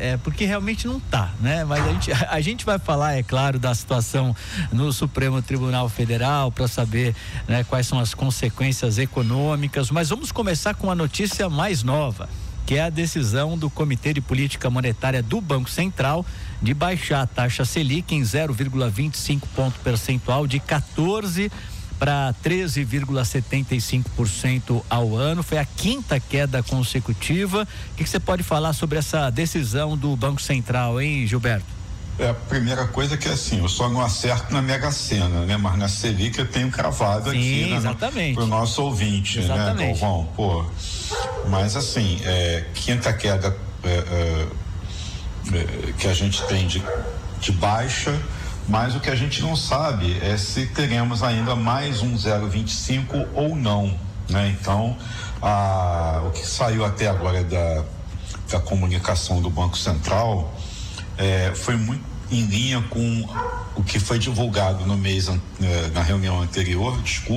porque realmente não está, né? Mas a gente vai falar, é claro, da situação no Supremo Tribunal Federal para saber, né, quais são as consequências econômicas, mas vamos começar com a notícia mais nova, que é a decisão do Comitê de Política Monetária do Banco Central de baixar a taxa Selic em 0,25 ponto percentual de 14% para 13,75% ao ano. Foi a quinta queda consecutiva. O que você pode falar sobre essa decisão do Banco Central, hein, Gilberto? A primeira coisa que é assim, eu só não acerto na Mega Sena, né? Mas na Selic eu tenho cravado. Sim, aqui, né, exatamente, pro nosso ouvinte, exatamente, né, Galvão? Pô, mas assim, quinta queda que a gente tem de baixa, mas o que a gente não sabe é se teremos ainda mais um 0,25 ou não, né? Então, o que saiu até agora da comunicação do Banco Central foi muito em linha com o que foi divulgado no mês, na reunião anterior,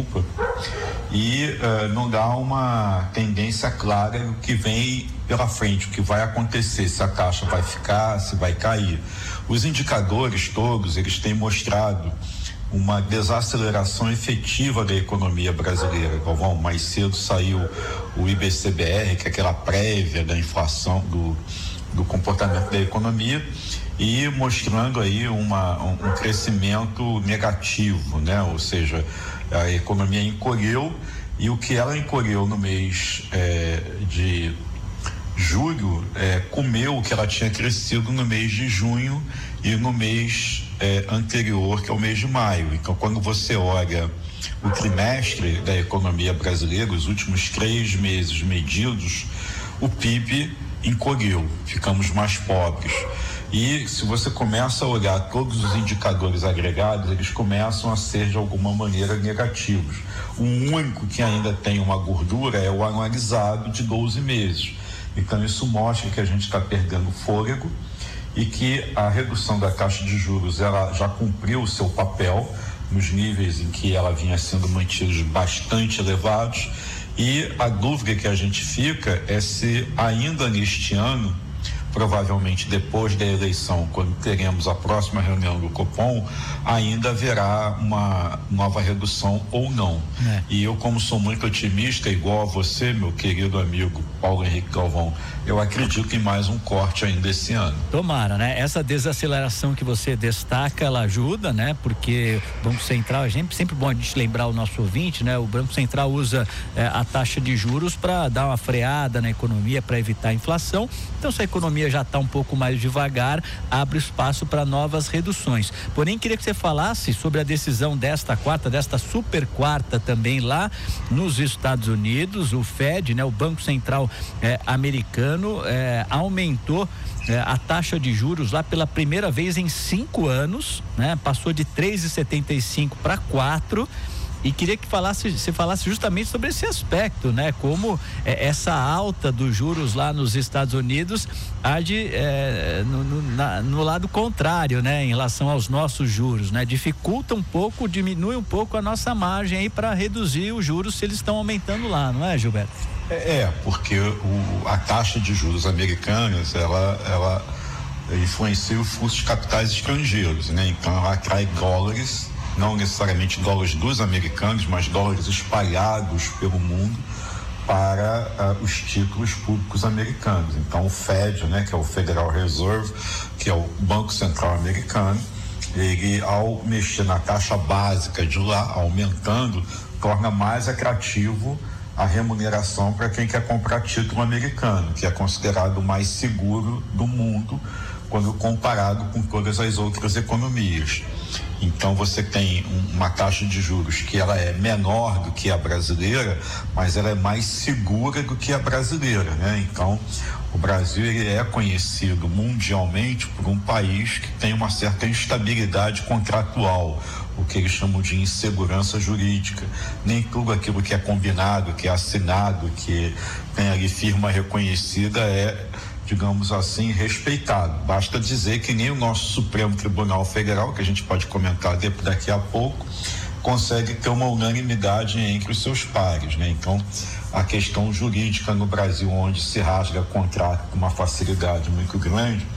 e não dá uma tendência clara do que vem pela frente, o que vai acontecer, se a taxa vai ficar, se vai cair. Os indicadores todos, eles têm mostrado uma desaceleração efetiva da economia brasileira. Galvão, mais cedo saiu o IBCBR, que é aquela prévia da inflação, do comportamento da economia, e mostrando aí um crescimento negativo, né? Ou seja, a economia encolheu, e o que ela encolheu no mês de julho comeu o que ela tinha crescido no mês de junho e no mês anterior, que é o mês de maio. Então, quando você olha o trimestre da economia brasileira, os últimos 3 meses medidos, o PIB encolheu, ficamos mais pobres. E se você começa a olhar todos os indicadores agregados, eles começam a ser de alguma maneira negativos. O único que ainda tem uma gordura é o anualizado de 12 meses. Então isso mostra que a gente está perdendo fôlego e que a redução da taxa de juros, ela já cumpriu o seu papel nos níveis em que ela vinha sendo mantida bastante elevados, e a dúvida que a gente fica é se ainda neste ano, provavelmente depois da eleição, quando teremos a próxima reunião do Copom, ainda haverá uma nova redução ou não. E eu, como sou muito otimista, igual a você, meu querido amigo Paulo Henrique Galvão, eu acredito em mais um corte ainda esse ano. Tomara, né? Essa desaceleração que você destaca, ela ajuda, né? Porque o Banco Central, sempre bom a gente lembrar o nosso ouvinte, né? O Banco Central usa a taxa de juros para dar uma freada na economia, para evitar a inflação. Então, se a economia já está um pouco mais devagar, abre espaço para novas reduções. Porém, queria que você falasse sobre a decisão desta super quarta também lá nos Estados Unidos. O Fed, né, o Banco Central americano, aumentou a taxa de juros lá pela primeira vez em 5 anos, né? Passou de 3,75 para 4. E queria que você falasse justamente sobre esse aspecto, né? Como essa alta dos juros lá nos Estados Unidos age no lado contrário, né? Em relação aos nossos juros, né? Dificulta um pouco, diminui um pouco a nossa margem aí para reduzir os juros se eles estão aumentando lá, não é, Gilberto? Porque a taxa de juros americanas, ela influencia o fluxo de capitais estrangeiros, né? Então ela atrai dólares, não necessariamente dólares dos americanos, mas dólares espalhados pelo mundo para os títulos públicos americanos. Então o Fed, né, que é o Federal Reserve, que é o Banco Central americano, ele, ao mexer na taxa básica de lá, aumentando, torna mais atrativo a remuneração para quem quer comprar título americano, que é considerado o mais seguro do mundo quando comparado com todas as outras economias. Então você tem uma taxa de juros que ela é menor do que a brasileira, mas ela é mais segura do que a brasileira, né? Então o Brasil, ele é conhecido mundialmente por um país que tem uma certa instabilidade contratual, o que eles chamam de insegurança jurídica. Nem tudo aquilo que é combinado, que é assinado, que tem ali firma reconhecida digamos assim, respeitado. Basta dizer que nem o nosso Supremo Tribunal Federal, que a gente pode comentar daqui a pouco, consegue ter uma unanimidade entre os seus pares, né? Então, a questão jurídica no Brasil, onde se rasga contrato com uma facilidade muito grande,